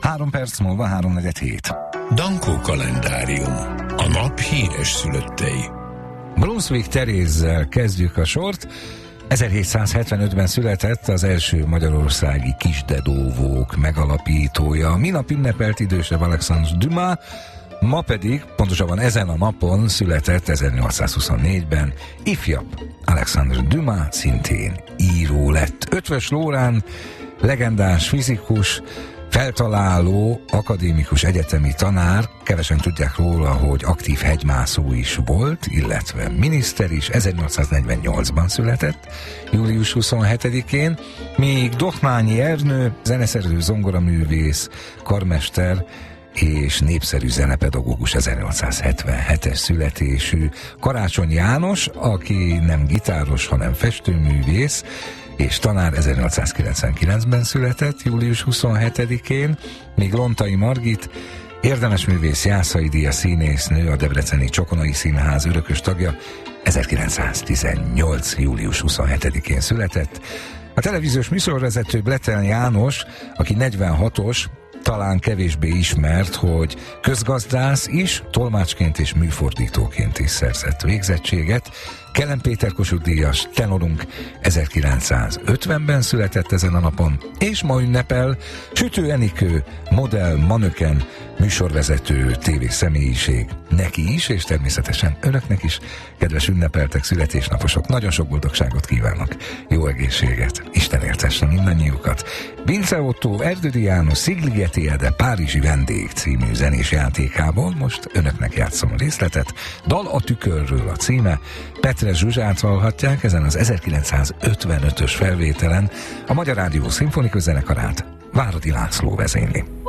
3 perc múlva 3:47. Dankó kalendárium. A nap híres szülöttei. Brunswick Terézzel kezdjük a sort. 1775-ben született az első magyarországi kisdedóvók megalapítója. Minap ünnepelt idősebb Alexandre Dumas, ma pedig, pontosabban ezen a napon született 1824-ben ifjabb Alexandre Dumas, szintén író lett. Ötvös Lórán, legendás fizikus, feltaláló, akadémikus egyetemi tanár, kevesen tudják róla, hogy aktív hegymászó is volt, illetve miniszter is, 1848-ban született, július 27-én, míg Dohnányi Ernő, zeneszerző, zongoraművész, karmester és népszerű zenepedagógus, 1877-es születésű. Karácsony János, aki nem gitáros, hanem festőművész, és tanár, 1899-ben született, július 27-én, míg Lontai Margit, érdemes művész, Jászai Díja színésznő, a debreceni Csokonai Színház örökös tagja, 1918. július 27-én született. A televíziós műsorvezető Blethen János, aki 46-os, talán kevésbé ismert, hogy közgazdász is, tolmácsként és műfordítóként is szerzett végzettséget. Kellen Péter Kossuth díjas tenorunk 1950-ben született ezen a napon, és ma ünnepel Sütő Enikő, modell, manöken, műsorvezető, tévészemélyiség. Neki is, és természetesen önöknek is, kedves ünnepeltek, születésnaposok, nagyon sok boldogságot kívánok, jó egészséget, Isten éltessen mindannyiukat. Vince Otto, Erdődi János, Szigligeti Ede, Párizsi vendég című zenés játékából most önöknek játszom a részletet. Dal a tükörről a címe. Petre Zsuzsát hallhatják ezen az 1955-ös felvételen, a Magyar Rádió Szimfonikus Zenekarát Váradi László vezényli.